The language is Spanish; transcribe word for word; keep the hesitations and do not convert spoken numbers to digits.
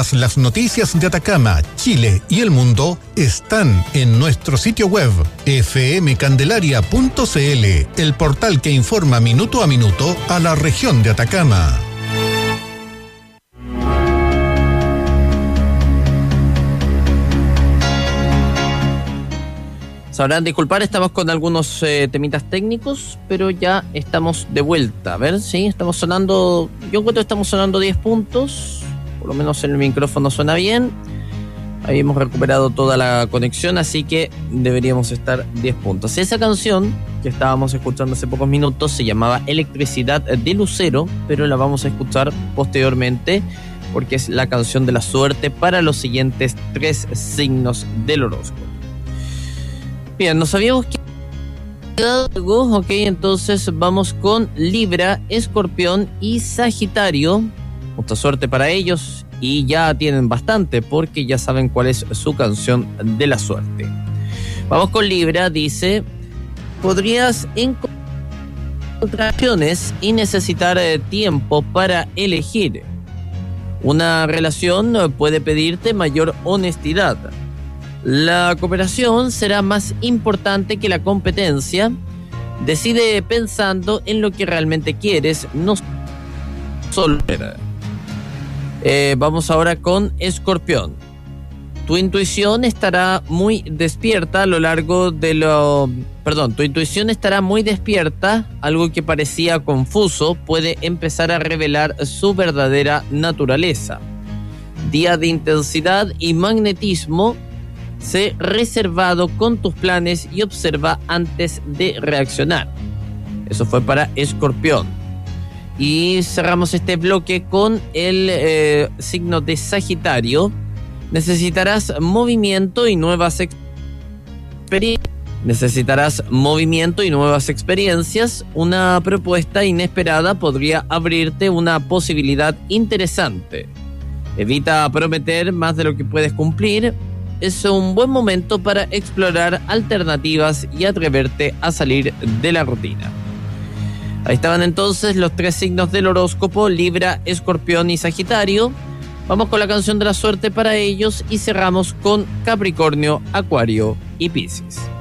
Todas las noticias de Atacama, Chile y el mundo están en nuestro sitio web efe eme candelaria punto ce ele, el portal que informa minuto a minuto a la región de Atacama. Sabrán disculpar, estamos con algunos eh, temitas técnicos, pero ya estamos de vuelta. A ver, sí, estamos sonando, yo encuentro que estamos sonando diez puntos, por lo menos en el micrófono suena bien. Ahí hemos recuperado toda la conexión, así que deberíamos estar diez puntos. Esa canción que estábamos escuchando hace pocos minutos se llamaba Electricidad de Lucero, pero la vamos a escuchar posteriormente porque es la canción de la suerte para los siguientes tres signos del horóscopo. Bien, nos habíamos quedado algo, ok, entonces vamos con Libra, Escorpión y Sagitario. Mucha suerte para ellos y ya tienen bastante porque ya saben cuál es su canción de la suerte. Vamos con Libra, dice: podrías encontrar opciones y necesitar eh, tiempo para elegir. Una relación puede pedirte mayor honestidad. La cooperación será más importante que la competencia. Decide pensando en lo que realmente quieres, no solo. Eh, vamos ahora con Escorpión. Tu intuición estará muy despierta a lo largo de lo... Perdón, tu intuición estará muy despierta. Algo que parecía confuso puede empezar a revelar su verdadera naturaleza. Día de intensidad y magnetismo. Sé reservado con tus planes y observa antes de reaccionar. Eso fue para Escorpión. Y cerramos este bloque con el eh, signo de Sagitario. Necesitarás movimiento y nuevas experiencias. Necesitarás movimiento y nuevas experiencias. Una propuesta inesperada podría abrirte una posibilidad interesante. Evita prometer más de lo que puedes cumplir. Es un buen momento para explorar alternativas y atreverte a salir de la rutina. Ahí estaban entonces los tres signos del horóscopo: Libra, Escorpión y Sagitario. Vamos con la canción de la suerte para ellos y cerramos con Capricornio, Acuario y Piscis.